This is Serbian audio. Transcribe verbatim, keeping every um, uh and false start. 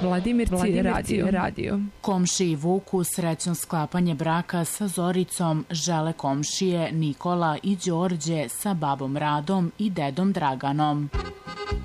Vladimirci, Vladimirci radio. radio. Komšiji Vuku srećno sklapanje braka sa Zoricom žele komšije Nikola i Đorđe sa babom Radom i dedom Draganom.